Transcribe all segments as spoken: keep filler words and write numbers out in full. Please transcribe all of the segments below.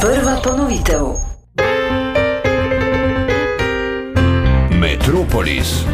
Prva ponovitev. Metropolis.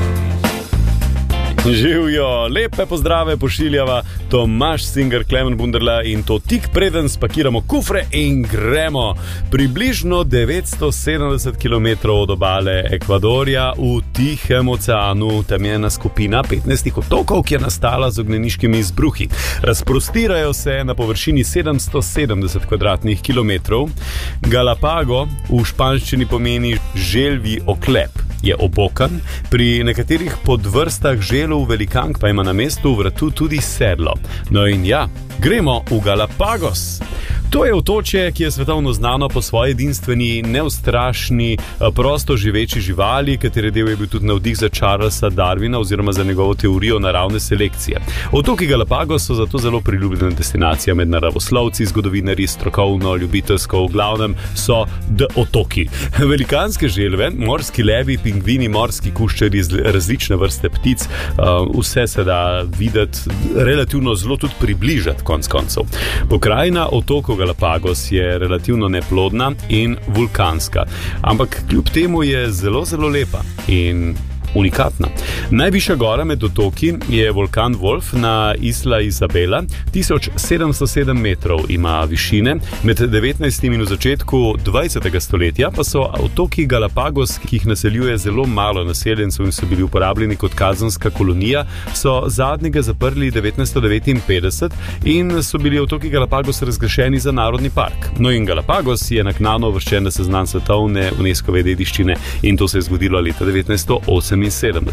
Živjo, lepe pozdrave pošiljava Tomaž Singer, Klemen Bunderla in to tik preden spakiramo kufre in gremo. Približno devetsto sedemdeset kilometrov od obale Ekvadorja v Tihem oceanu, tam je ena skupina petnajstih otokov, ki je nastala z ognjeniškimi izbruhi. Razprostirajo se na površini sedemsto sedemdeset kvadratnih kilometrov. Galapago v španščini pomeni želvji oklep. Je obokan, pri nekaterih podvrstah želv velikank pa ima na mestu vratu tudi sedlo. No in ja, gremo v Galapagos. To je otočje, ki je svetovno znano po svoji edinstveni, neustrašni, prosto živeči živali, katere del je bil tudi navdih za Charlesa Darwina oziroma za njegovo teorijo naravne selekcije. Otoki Galapagos so zato zelo priljubljena destinacija med naravoslovci, zgodovinarji, strokovno, ljubiteljsko, v glavnem so d otoki. Velikanske želve, morski levi, pingvini, morski kuščari, različne vrste ptic, vse se da videti, relativno zelo tudi približati konc koncev. Pokrajina otokov Galapagos je relativno neplodna in vulkanska, ampak kljub temu je zelo, zelo lepa in unikatna. Najvišja gora med otoki je vulkan Wolf na Isla Isabela, tisoč sedemsto sedem metrov ima višine, med devetnajstim in v začetku dvajsetega stoletja pa so otoki Galapagos, ki jih naseljuje zelo malo naseljencev in so bili uporabljeni kot kazenska kolonija, so zadnjega zaprli devetnajststo devetinpetdeset in so bili otoki Galapagos razglašeni za narodni park. No in Galapagos je naknadno uvrščen na seznam svetovne UNESCOve dediščine in to se je zgodilo leta devetnajststo oseminsedemdeset.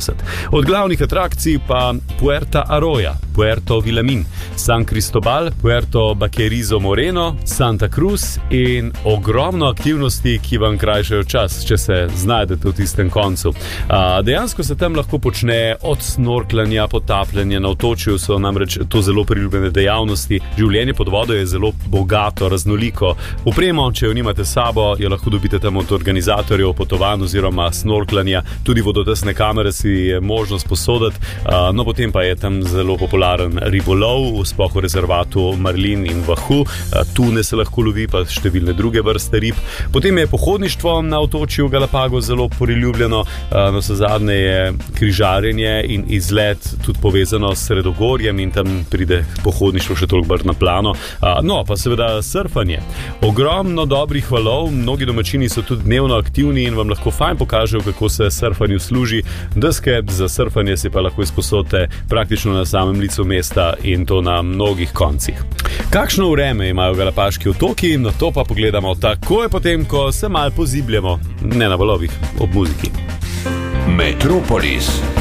Od glavnih atrakcij pa Puerta Arroyo, Puerto Vilamin, San Cristobal, Puerto Baquerizo Moreno, Santa Cruz in ogromno aktivnosti, ki vam krajšajo čas, če se znajdete v tistem koncu. A, dejansko se tam lahko počne od snorklanja, potapljanja, na otočju so namreč to zelo priljubljene dejavnosti. Življenje pod vodo je zelo bogato, raznoliko. Opremo, če jo nimate sabo, jo lahko dobite tam od organizatorjev potovanj oziroma snorklanja, tudi vodotesne kamere si je možno sposoditi, no potem pa je tam zelo popularen ribolov, sploh v rezervatu Marlin in Vahu, tune se lahko lovi, pa številne druge vrste rib. Potem je pohodništvo na otočju Galapagos zelo priljubljeno, no se zadnje je križarjenje in izlet tudi povezano s Sredogorjem in tam pride pohodništvo še toliko bolj na plano. No, pa seveda surfanje. Ogromno dobrih valov, mnogi domačini so tudi dnevno aktivni in vam lahko fajn pokažejo, kako se surfanju služi. Deske za surfanje si pa lahko izposodite praktično na samem licu mesta in to na mnogih koncih. Kakšno vreme imajo Galapaški otoki, na to pa pogledamo takoj potem, ko se malo pozibljamo, ne na valovih, ob muziki. Metropolis.